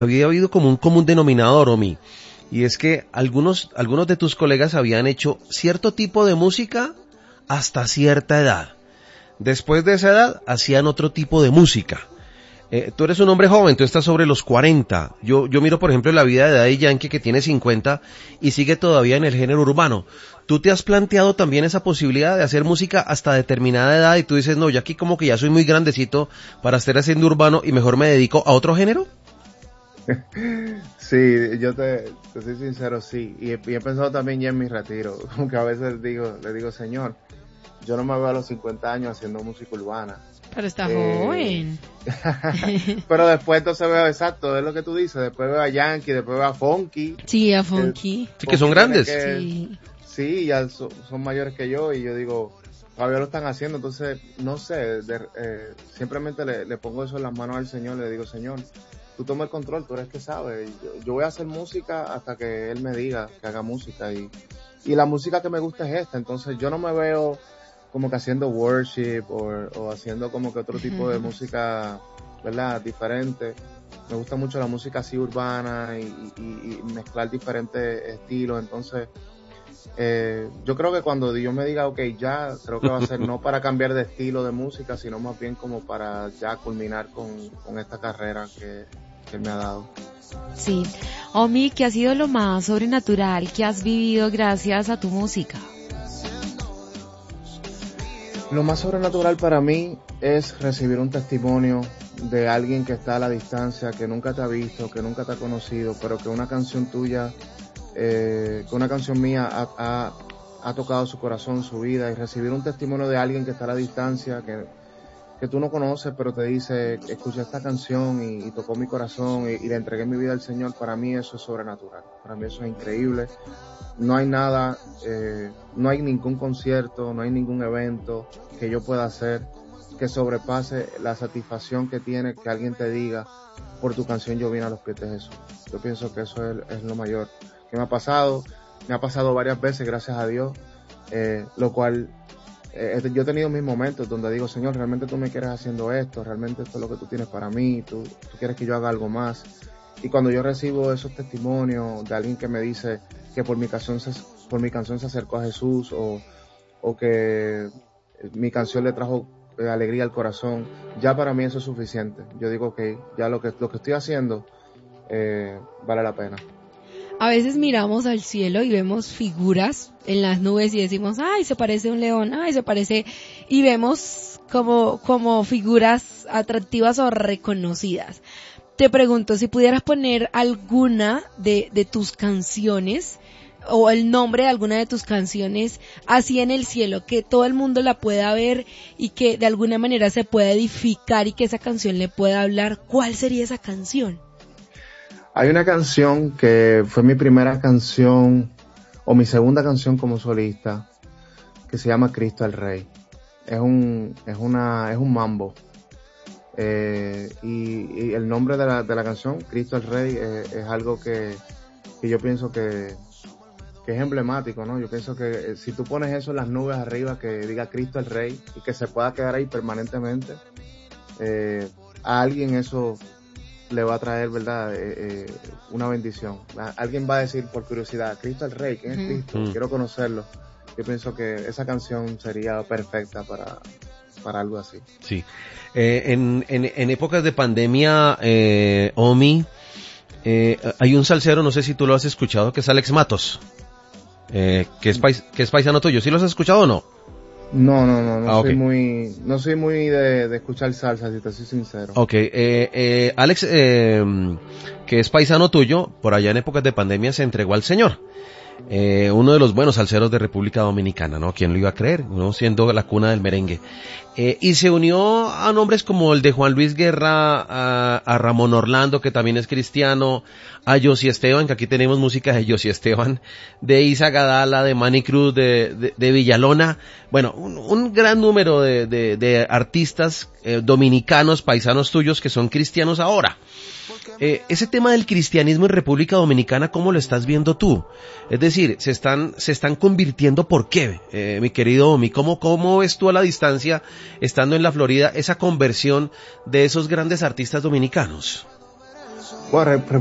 había habido como un común denominador, Omi, y es que algunos de tus colegas habían hecho cierto tipo de música hasta cierta edad. Después de esa edad, hacían otro tipo de música. Tú eres un hombre joven, tú estás sobre los 40. Yo miro, por ejemplo, la vida de Daddy Yankee, que tiene 50 y sigue todavía en el género urbano. ¿Tú te has planteado también esa posibilidad de hacer música hasta determinada edad y tú dices, no, yo aquí como que ya soy muy grandecito para estar haciendo urbano y mejor me dedico a otro género? Sí, yo te soy sincero, sí. Y he pensado también ya en mi retiro. Como que a veces le digo, señor, yo no me veo a los 50 años haciendo música urbana. Pero está joven. Pero después entonces veo, exacto, es lo que tú dices, después veo a Yankee, después veo a Funky. Sí, a Funky. Sí, que son grandes. Sí, ya son mayores que yo y yo digo, todavía lo están haciendo, entonces, no sé, simplemente le pongo eso en las manos al Señor, le digo, Señor, tú toma el control, tú eres que sabes, yo voy a hacer música hasta que Él me diga que haga música y la música que me gusta es esta, entonces yo no me veo como que haciendo worship o haciendo como que otro tipo de música, ¿verdad? Diferente. Me gusta mucho la música así urbana y mezclar diferentes estilos. Entonces, yo creo que cuando Dios me diga, okay, ya, creo que va a ser no para cambiar de estilo de música, sino más bien como para ya culminar con esta carrera que Él me ha dado. Sí. Omi, ¿qué ha sido lo más sobrenatural que has vivido gracias a tu música? Lo más sobrenatural para mí es recibir un testimonio de alguien que está a la distancia, que nunca te ha visto, que nunca te ha conocido, pero que una canción tuya, que una canción mía ha tocado su corazón, su vida, y recibir un testimonio de alguien que está a la distancia, que tú no conoces, pero te dice, escuché esta canción y tocó mi corazón y le entregué mi vida al Señor. Para mí eso es sobrenatural, para mí eso es increíble. No hay nada, no hay ningún concierto, no hay ningún evento que yo pueda hacer que sobrepase la satisfacción que tiene que alguien te diga, por tu canción yo vine a los pies de Jesús. Yo pienso que eso es lo mayor que me ha pasado varias veces, gracias a Dios, lo cual yo he tenido mis momentos donde digo, Señor, realmente tú me quieres haciendo esto, realmente esto es lo que tú tienes para mí, tú quieres que yo haga algo más. Y cuando yo recibo esos testimonios de alguien que me dice que por mi canción se acercó a Jesús o que mi canción le trajo alegría al corazón, ya para mí eso es suficiente. Yo digo que ya lo que estoy haciendo vale la pena. A veces miramos al cielo y vemos figuras en las nubes y decimos, ay, se parece un león, ay, se parece, y vemos como figuras atractivas o reconocidas. Te pregunto, si pudieras poner alguna de tus canciones o el nombre de alguna de tus canciones así en el cielo, que todo el mundo la pueda ver y que de alguna manera se pueda edificar y que esa canción le pueda hablar, ¿cuál sería esa canción? Hay una canción que fue mi primera canción o mi segunda canción como solista, que se llama Cristo el Rey. Es un mambo. Y el nombre de la canción, Cristo el Rey, es algo que yo pienso que es emblemático, ¿no? Yo pienso que si tú pones eso en las nubes arriba, que diga Cristo el Rey y que se pueda quedar ahí permanentemente, a alguien eso le va a traer, ¿verdad? Una bendición. Alguien va a decir por curiosidad, Cristo el Rey, ¿quién es Cristo? Quiero conocerlo. Yo pienso que esa canción sería perfecta para algo así. Sí. En épocas de pandemia, Omi, hay un salsero, no sé si tú lo has escuchado, que es Alex Matos, que es paisano tuyo. ¿Sí lo has escuchado o no? No soy okay. No soy muy de escuchar salsa, si te soy sincero. Okay, Alex, que es paisano tuyo, por allá en épocas de pandemia se entregó al Señor. Uno de los buenos salseros de República Dominicana, ¿no? ¿Quién lo iba a creer? Uno siendo la cuna del merengue. Y se unió a nombres como el de Juan Luis Guerra, a Ramón Orlando, que también es cristiano, a Josy Esteban, que aquí tenemos música de Josy Esteban, de Isa Gadala, de Manny Cruz, de Villalona. Bueno, un gran número de artistas dominicanos, paisanos tuyos, que son cristianos ahora. Ese tema del cristianismo en República Dominicana, ¿cómo lo estás viendo tú? Es decir, se están convirtiendo, ¿por qué? Mi querido Omi, ¿cómo ves tú a la distancia, estando en la Florida, esa conversión de esos grandes artistas dominicanos? Bueno,